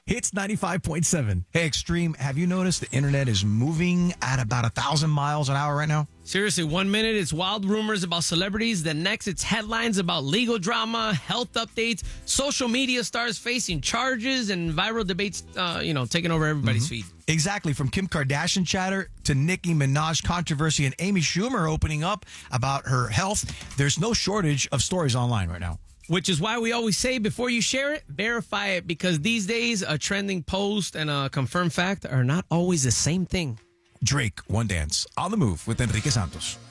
Hits 95.7. Hey, Extreme, have you noticed the internet is moving at about 1,000 miles an hour right now? Seriously, 1 minute it's wild rumors about celebrities. The next it's headlines about legal drama, health updates, social media stars facing charges, and viral debates, taking over everybody's feed. Exactly. From Kim Kardashian chatter to Nicki Minaj controversy and Amy Schumer opening up about her health, there's no shortage of stories online right now. Which is why we always say before you share it, verify it, because these days a trending post and a confirmed fact are not always the same thing. Drake, One Dance, on the move with Enrique Santos.